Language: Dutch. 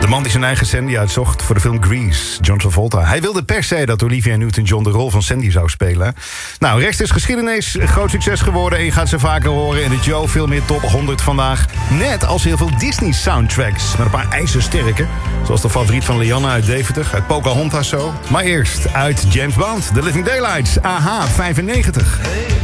De man die zijn eigen Sandy uitzocht voor de film Grease, John Travolta. Hij wilde per se dat Olivia Newton-John de rol van Sandy zou spelen. Nou, rest is geschiedenis. Groot succes geworden en je gaat ze vaker horen in de Joe Veel Meer Top 100 vandaag. Net als heel veel Disney-soundtracks met een paar ijzersterke. Zoals de favoriet van Lianne uit Deventer, uit Pocahontas zo. Maar eerst uit James Bond, The Living Daylights, AH 95.